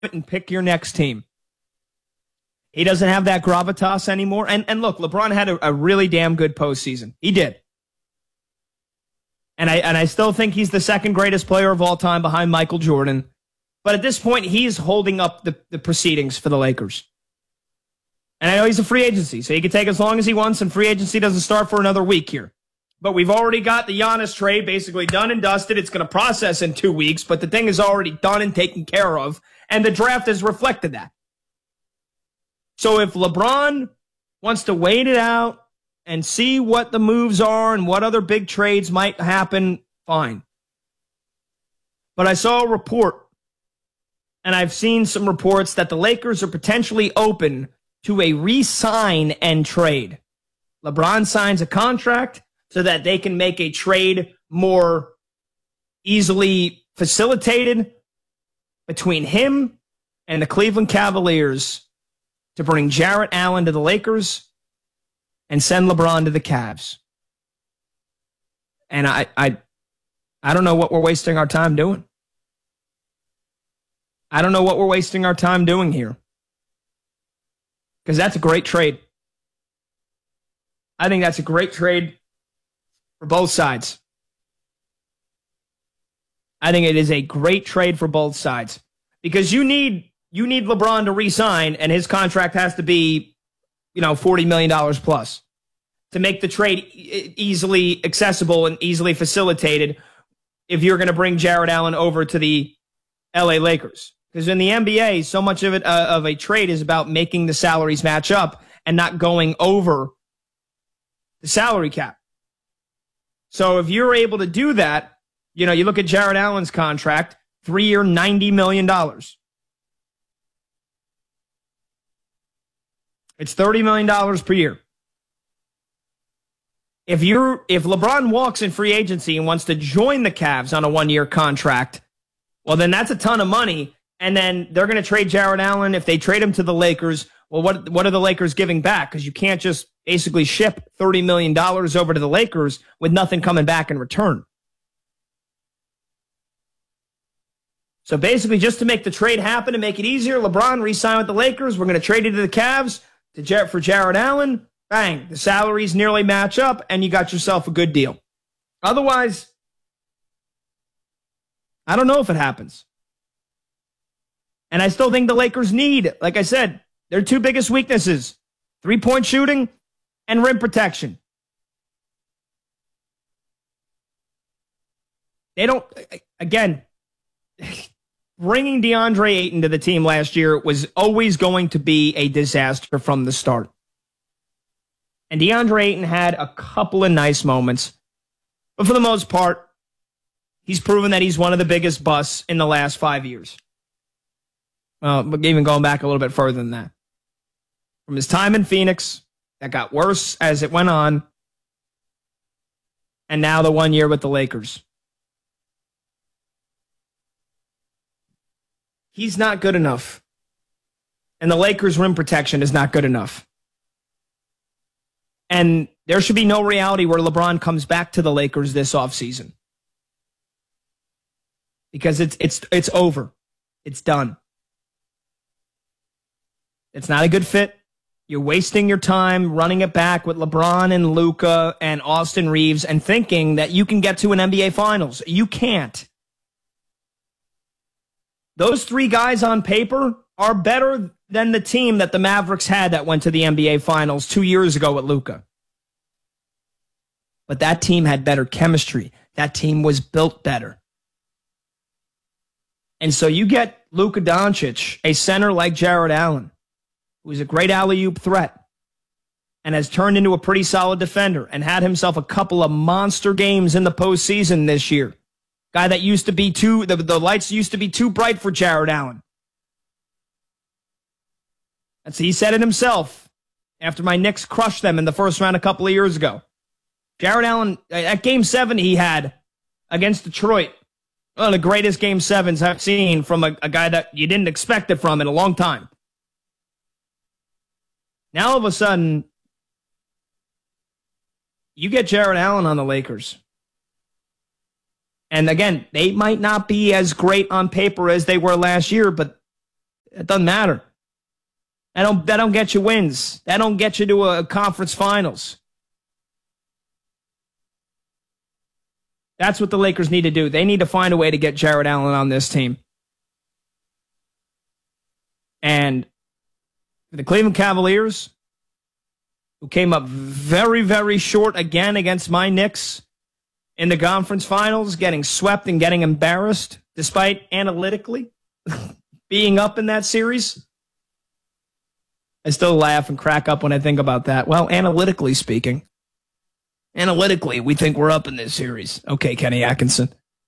and pick your next team. He doesn't have that gravitas anymore. And look, LeBron had a really damn good postseason. He did. And I still think he's the second greatest player of all time behind Michael Jordan. But at this point, he's holding up the proceedings for the Lakers. And I know he's a free agency, so he can take as long as he wants, and free agency doesn't start for another week here. But we've already got the Giannis trade basically done and dusted. It's going to process in 2 weeks, but the thing is already done and taken care of, and the draft has reflected that. So if LeBron wants to wait it out and see what the moves are and what other big trades might happen, fine. But I saw a report, and I've seen some reports that the Lakers are potentially open to a re-sign and trade. LeBron signs a contract so that they can make a trade more easily facilitated between him and the Cleveland Cavaliers to bring Jarrett Allen to the Lakers and send LeBron to the Cavs. And I don't know what we're wasting our time doing. I don't know what we're wasting our time doing here. Because that's a great trade. I think that's a great trade for both sides. I think it is a great trade for both sides. Because you need LeBron to re-sign, and his contract has to be, $40 million plus to make the trade easily accessible and easily facilitated if you're going to bring Jarrett Allen over to the LA Lakers. Because in the NBA, so much of it of a trade is about making the salaries match up and not going over the salary cap. So if you're able to do that, you look at Jarrett Allen's contract, 3-year, $90 million. It's $30 million per year. If LeBron walks in free agency and wants to join the Cavs on a 1-year contract, well, then that's a ton of money. And then they're going to trade Jarrett Allen. If they trade him to the Lakers, well, what are the Lakers giving back? Because you can't just basically ship $30 million over to the Lakers with nothing coming back in return. So basically, just to make the trade happen and make it easier, LeBron re-signed with the Lakers. We're going to trade it to the Cavs for Jarrett Allen. Bang, the salaries nearly match up, and you got yourself a good deal. Otherwise, I don't know if it happens. And I still think the Lakers need, like I said, their two biggest weaknesses, 3-point shooting and rim protection. They don't, again, bringing DeAndre Ayton to the team last year was always going to be a disaster from the start. And DeAndre Ayton had a couple of nice moments. But for the most part, he's proven that he's one of the biggest busts in the last 5 years. But even going back a little bit further than that. From his time in Phoenix, that got worse as it went on. And now the 1 year with the Lakers. He's not good enough. And the Lakers' rim protection is not good enough. And there should be no reality where LeBron comes back to the Lakers this offseason. Because it's over. It's done. It's not a good fit. You're wasting your time running it back with LeBron and Luka and Austin Reeves and thinking that you can get to an NBA Finals. You can't. Those three guys on paper are better than the team that the Mavericks had that went to the NBA Finals 2 years ago with Luka. But that team had better chemistry. That team was built better. And so you get Luka Doncic, a center like Jarrett Allen, who's a great alley-oop threat and has turned into a pretty solid defender and had himself a couple of monster games in the postseason this year. Guy that used to be the lights used to be too bright for Jarrett Allen. He said it himself after my Knicks crushed them in the first round a couple of years ago. Jarrett Allen, at Game 7 he had against Detroit, one of the greatest Game 7s I've seen from a guy that you didn't expect it from in a long time. Now all of a sudden, you get Jarrett Allen on the Lakers. And again, they might not be as great on paper as they were last year, but It doesn't matter. That don't get you wins. That don't get you to a conference finals. That's what the Lakers need to do. They need to find a way to get Jarrett Allen on this team. And the Cleveland Cavaliers, who came up very, very short again against my Knicks in the conference finals, getting swept and getting embarrassed, despite analytically being up in that series. I still laugh and crack up when I think about that. Well, analytically speaking, we think we're up in this series. Okay, Kenny Atkinson.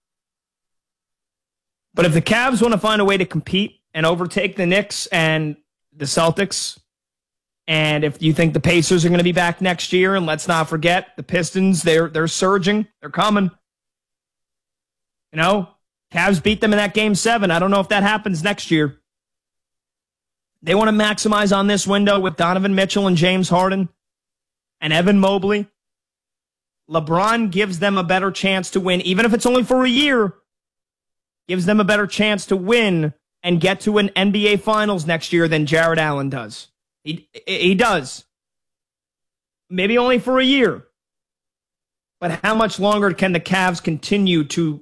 But if the Cavs want to find a way to compete and overtake the Knicks and the Celtics, and if you think the Pacers are going to be back next year, and let's not forget the Pistons, they're surging, they're coming. You know, Cavs beat them in that Game 7. I don't know if that happens next year. They want to maximize on this window with Donovan Mitchell and James Harden and Evan Mobley. LeBron gives them a better chance to win, even if it's only for a year. Gives them a better chance to win and get to an NBA Finals next year than Jarrett Allen does. He does. Maybe only for a year. But how much longer can the Cavs continue to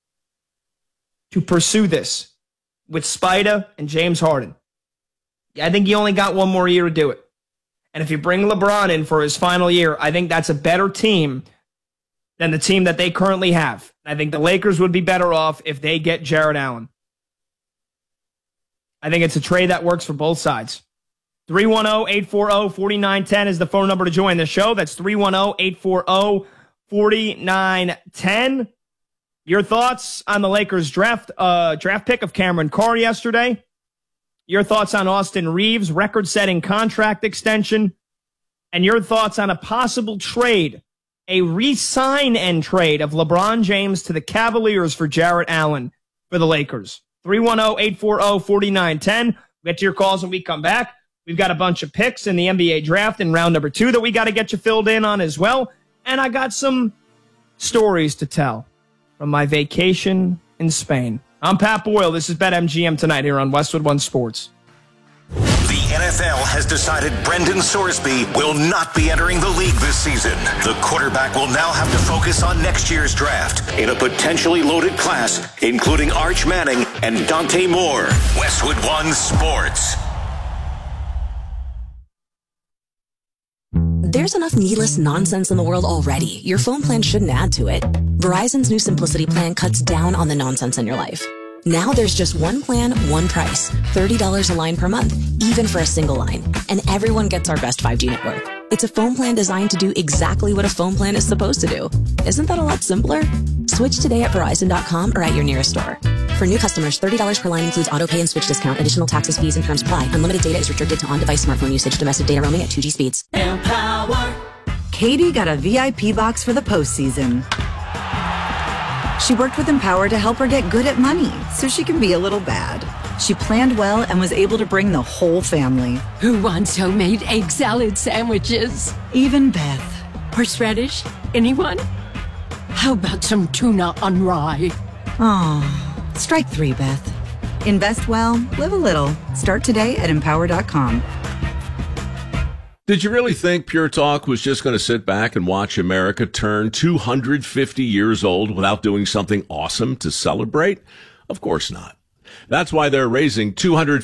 pursue this with Spida and James Harden? I think you only got one more year to do it. And if you bring LeBron in for his final year, I think that's a better team than the team that they currently have. I think the Lakers would be better off if they get Jarrett Allen. I think it's a trade that works for both sides. 310-840-4910 is the phone number to join the show. That's 310-840-4910. Your thoughts on the Lakers draft pick of Cameron Carr yesterday? Your thoughts on Austin Reeves' record-setting contract extension, and your thoughts on a possible trade, a re-sign and trade of LeBron James to the Cavaliers for Jarrett Allen for the Lakers. 310-840-4910. Get to your calls when we come back. We've got a bunch of picks in the NBA draft in round number 2 that we got to get you filled in on as well. And I got some stories to tell from my vacation in Spain. I'm Pat Boyle. This is BetMGM tonight here on Westwood One Sports. The NFL has decided Brendan Sorsby will not be entering the league this season. The quarterback will now have to focus on next year's draft in a potentially loaded class, including Arch Manning and Dante Moore. Westwood One Sports. There's enough needless nonsense in the world already. Your phone plan shouldn't add to it. Verizon's new Simplicity plan cuts down on the nonsense in your life. Now there's just one plan, one price. $30 a line per month, even for a single line. And everyone gets our best 5G network. It's a phone plan designed to do exactly what a phone plan is supposed to do. Isn't that a lot simpler? Switch today at Verizon.com or at your nearest store. For new customers, $30 per line includes auto pay and switch discount. Additional taxes, fees, and terms apply. Unlimited data is restricted to on-device smartphone usage. Domestic data roaming at 2G speeds. Empower. Katie got a VIP box for the postseason. She worked with Empower to help her get good at money so she can be a little bad. She planned well and was able to bring the whole family. Who wants homemade egg salad sandwiches? Even Beth. Horseradish? Anyone? How about some tuna on rye? Oh, strike 3, Beth. Invest well, live a little. Start today at Empower.com. Did you really think Pure Talk was just going to sit back and watch America turn 250 years old without doing something awesome to celebrate? Of course not. That's why they're raising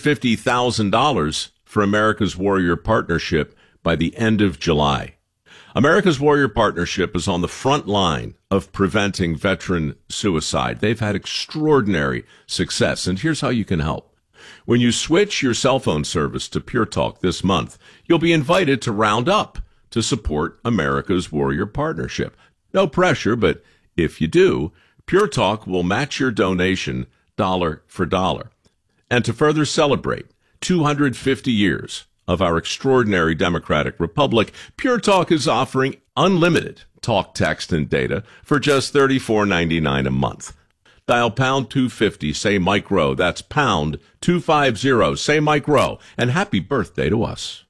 $250,000 for America's Warrior Partnership by the end of July. America's Warrior Partnership is on the front line of preventing veteran suicide. They've had extraordinary success, and here's how you can help. When you switch your cell phone service to Pure Talk this month, you'll be invited to round up to support America's Warrior Partnership. No pressure, but if you do, Pure Talk will match your donation dollar for dollar. And to further celebrate 250 years of our extraordinary democratic republic, Pure Talk is offering unlimited talk, text, and data for just $34.99 a month. Dial pound 250, say Mike Rowe. That's pound 250, say Mike Rowe. And happy birthday to us.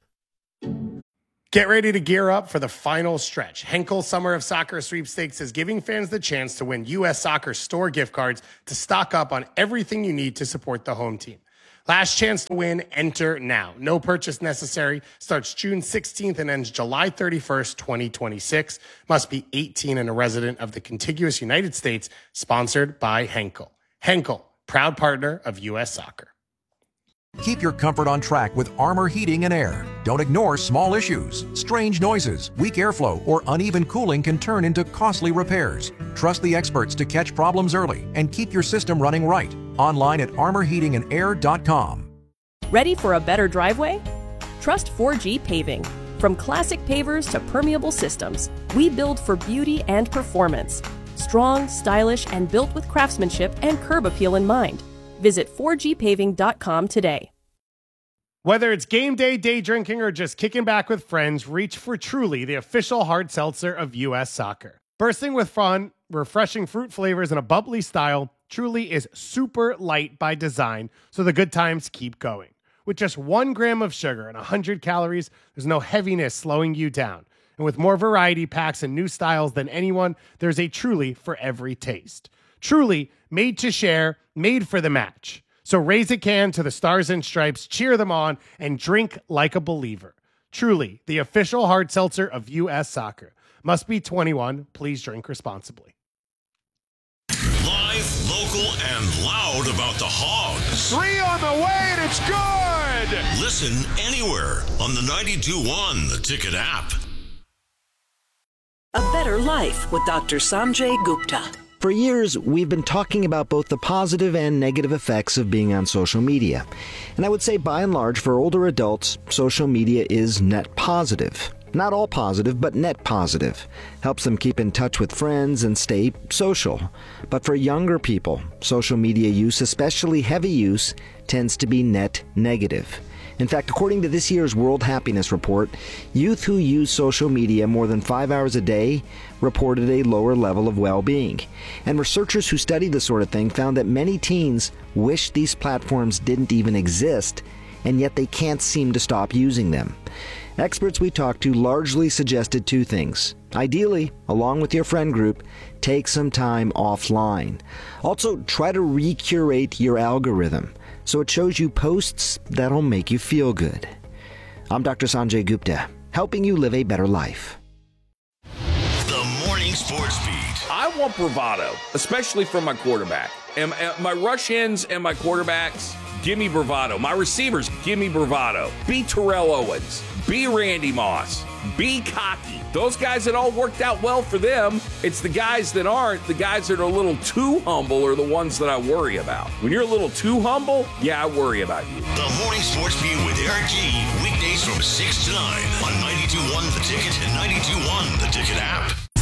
Get ready to gear up for the final stretch. Henkel Summer of Soccer Sweepstakes is giving fans the chance to win U.S. Soccer store gift cards to stock up on everything you need to support the home team. Last chance to win, enter now. No purchase necessary. Starts June 16th and ends July 31st, 2026. Must be 18 and a resident of the contiguous United States. Sponsored by Henkel. Henkel, proud partner of U.S. Soccer. Keep your comfort on track with Armor Heating and Air. Don't ignore small issues. Strange noises, weak airflow, or uneven cooling can turn into costly repairs. Trust the experts to catch problems early and keep your system running right. Online at armorheatingandair.com. Ready for a better driveway? Trust 4G Paving. From classic pavers to permeable systems, we build for beauty and performance. Strong, stylish, and built with craftsmanship and curb appeal in mind. Visit 4gpaving.com today. Whether it's game day, day drinking, or just kicking back with friends, reach for Truly, the official hard seltzer of U.S. Soccer. Bursting with fun, refreshing fruit flavors, and a bubbly style, Truly is super light by design, so the good times keep going. With just 1 gram of sugar and 100 calories, there's no heaviness slowing you down. And with more variety packs and new styles than anyone, there's a Truly for every taste. Truly, made to share, made for the match. So raise a can to the Stars and Stripes, cheer them on, and drink like a believer. Truly, the official hard seltzer of U.S. Soccer. Must be 21. Please drink responsibly. Live, local, and loud about the Hogs. 3 on the way, and it's good! Listen anywhere on the 92.1 The Ticket app. A Better Life with Dr. Sanjay Gupta. For years, we've been talking about both the positive and negative effects of being on social media. And I would say, by and large, for older adults, social media is net positive. Not all positive, but net positive. Helps them keep in touch with friends and stay social. But for younger people, social media use, especially heavy use, tends to be net negative. In fact, according to this year's World Happiness Report, youth who use social media more than 5 hours a day reported a lower level of well-being. And researchers who studied this sort of thing found that many teens wish these platforms didn't even exist, and yet they can't seem to stop using them. Experts we talked to largely suggested 2 things. Ideally, along with your friend group, take some time offline. Also, try to recurate your algorithm so it shows you posts that'll make you feel good. I'm Dr. Sanjay Gupta, helping you live a better life. The Morning Sports Beat. I want bravado, especially from my quarterback. And my rush-ins and my quarterbacks, give me bravado. My receivers, give me bravado. Be Terrell Owens. Be Randy Moss. Be cocky. Those guys that all worked out well for them, it's the guys that aren't, the guys that are a little too humble are the ones that I worry about. When you're a little too humble, yeah, I worry about you. The Morning Sports Beat with Eric G. Weekdays from 6 to 9 on 92.1 The Ticket and 92.1 The Ticket app.